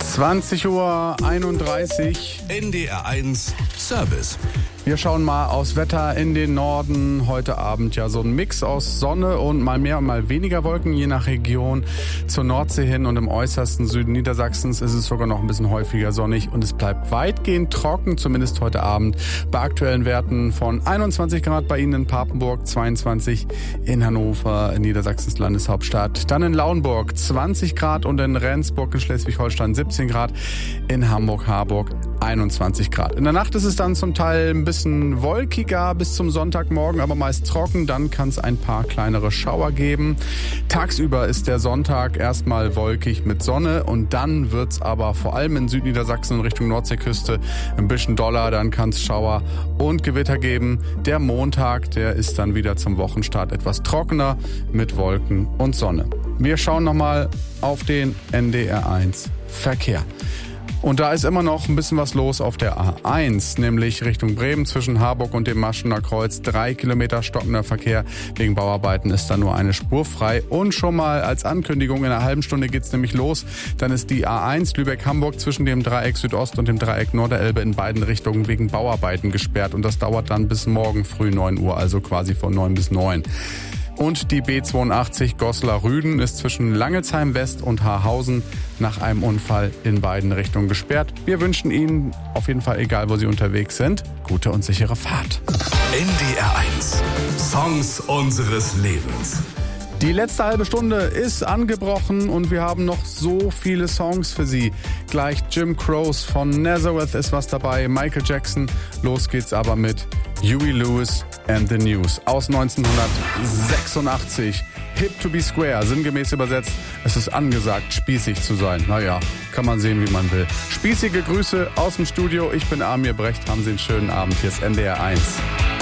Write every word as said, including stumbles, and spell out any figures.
zwanzig Uhr einunddreißig. N D R eins Service. Wir schauen mal aufs Wetter in den Norden. Heute Abend ja so ein Mix aus Sonne und mal mehr und mal weniger Wolken, je nach Region. Zur Nordsee hin und im äußersten Süden Niedersachsens ist es sogar noch ein bisschen häufiger sonnig und es bleibt weitgehend trocken, zumindest heute Abend. Bei aktuellen Werten von einundzwanzig Grad bei Ihnen in Papenburg, zweiundzwanzig in Hannover, in Niedersachsens Landeshauptstadt. Dann in Lauenburg zwanzig Grad und in Rendsburg in Schleswig-Holstein siebzehn Grad. In Hamburg-Harburg einundzwanzig Grad. In der Nacht ist es dann zum Teil ein bisschen wolkiger bis zum Sonntagmorgen, aber meist trocken. Dann kann es ein paar kleinere Schauer geben. Tagsüber ist der Sonntag erstmal wolkig mit Sonne und dann wird's aber vor allem in Südniedersachsen in Richtung Nordseeküste ein bisschen doller. Dann kann es Schauer und Gewitter geben. Der Montag, der ist dann wieder zum Wochenstart etwas trockener mit Wolken und Sonne. Wir schauen nochmal auf den N D R eins Verkehr. Und da ist immer noch ein bisschen was los auf der A eins, nämlich Richtung Bremen zwischen Harburg und dem Maschener Kreuz. Drei Kilometer stockender Verkehr. Wegen Bauarbeiten ist da nur eine Spur frei. Und schon mal als Ankündigung, in einer halben Stunde geht's nämlich los. Dann ist die A eins Lübeck-Hamburg zwischen dem Dreieck Südost und dem Dreieck Norderelbe in beiden Richtungen wegen Bauarbeiten gesperrt. Und das dauert dann bis morgen früh neun Uhr, also quasi von neun bis neun. Und die B zweiundachtzig Goslar-Rüden ist zwischen Langelsheim West und Haarhausen nach einem Unfall in beiden Richtungen gesperrt. Wir wünschen Ihnen auf jeden Fall, egal wo Sie unterwegs sind, gute und sichere Fahrt. N D R eins. Songs unseres Lebens. Die letzte halbe Stunde ist angebrochen und wir haben noch so viele Songs für Sie. Gleich Jim Croce von Nazareth ist was dabei, Michael Jackson. Los geht's aber mit Huey Lewis and the News aus neunzehnhundertsechsundachtzig. Hip to be square, sinngemäß übersetzt, es ist angesagt, spießig zu sein. Naja, kann man sehen, wie man will. Spießige Grüße aus dem Studio, ich bin Amir Brecht, haben Sie einen schönen Abend, hier ist N D R eins.